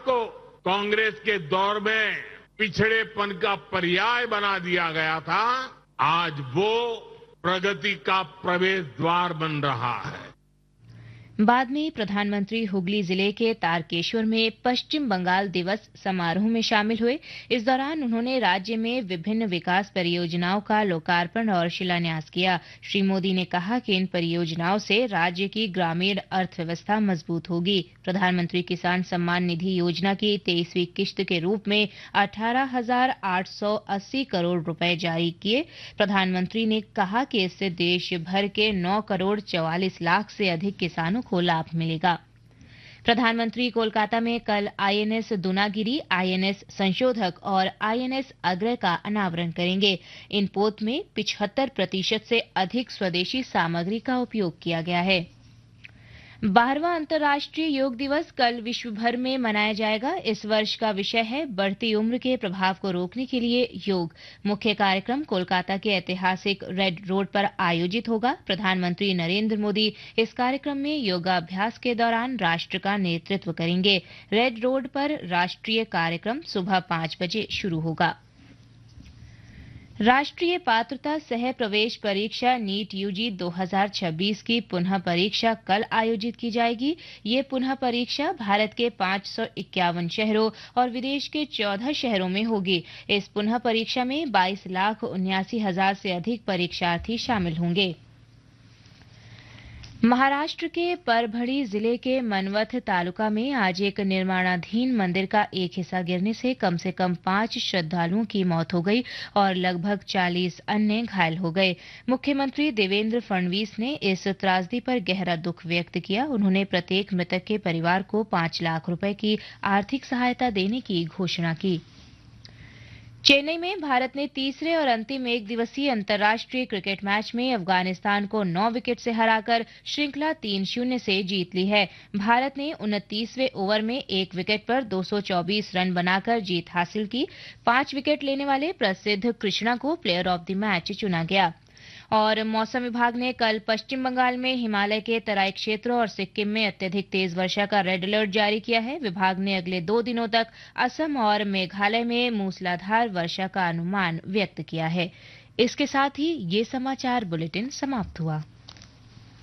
को कांग्रेस के दौर में पिछड़ेपन का पर्याय बना दिया गया था, आज वो प्रगति का प्रवेश द्वार बन रहा है। बाद में प्रधानमंत्री हुगली जिले के तारकेश्वर में पश्चिम बंगाल दिवस समारोह में शामिल हुए। इस दौरान उन्होंने राज्य में विभिन्न विकास परियोजनाओं का लोकार्पण और शिलान्यास किया। श्री मोदी ने कहा कि इन परियोजनाओं से राज्य की ग्रामीण अर्थव्यवस्था मजबूत होगी। प्रधानमंत्री किसान सम्मान निधि योजना की 23वीं किश्त के रूप में 18,880 करोड़ रुपए जारी किए। प्रधानमंत्री ने कहा कि इससे देश भर के 9 करोड़ 44 लाख से अधिक किसानों को लाभ मिलेगा। प्रधानमंत्री कोलकाता में कल आईएनएस दूनागिरी, आईएनएस संशोधक और आईएनएस अग्रय का अनावरण करेंगे। इन पोत में 75% से अधिक स्वदेशी सामग्री का उपयोग किया गया है। 12वां अंतर्राष्ट्रीय योग दिवस कल विश्व भर में मनाया जाएगा। इस वर्ष का विषय है बढ़ती उम्र के प्रभाव को रोकने के लिए योग। मुख्य कार्यक्रम कोलकाता के ऐतिहासिक रेड रोड पर आयोजित होगा। प्रधानमंत्री नरेंद्र मोदी इस कार्यक्रम में योगाभ्यास के दौरान राष्ट्र का नेतृत्व करेंगे। रेड रोड पर राष्ट्रीय कार्यक्रम सुबह 5 बजे शुरू होगा। राष्ट्रीय पात्रता सह प्रवेश परीक्षा नीट यूजी 2026 की पुनः परीक्षा कल आयोजित की जाएगी। ये पुनः परीक्षा भारत के 551 शहरों और विदेश के 14 शहरों में होगी। इस पुनः परीक्षा में 22,79,000 से अधिक परीक्षार्थी शामिल होंगे। महाराष्ट्र के परभणी जिले के मनवथ तालुका में आज एक निर्माणाधीन मंदिर का एक हिस्सा गिरने से कम 5 श्रद्धालुओं की मौत हो गई और लगभग 40 अन्य घायल हो गए। मुख्यमंत्री देवेंद्र फडणवीस ने इस त्रासदी पर गहरा दुख व्यक्त किया। उन्होंने प्रत्येक मृतक के परिवार को 5 लाख रुपए की आर्थिक सहायता देने की घोषणा की। चेन्नई में भारत ने तीसरे और अंतिम एक दिवसीय अंतर्राष्ट्रीय क्रिकेट मैच में अफगानिस्तान को 9 विकेट से हराकर श्रृंखला 3-0 से जीत ली है। भारत ने 29वें ओवर में 1 विकेट पर 224 रन बनाकर जीत हासिल की। 5 विकेट लेने वाले प्रसिद्ध कृष्णा को प्लेयर ऑफ द मैच चुना गया। और मौसम विभाग ने कल पश्चिम बंगाल में हिमालय के तराई क्षेत्रों और सिक्किम में अत्यधिक तेज वर्षा का रेड अलर्ट जारी किया है। विभाग ने अगले 2 दिनों तक असम और मेघालय में मूसलाधार वर्षा का अनुमान व्यक्त किया है। इसके साथ ही ये समाचार बुलेटिन समाप्त हुआ।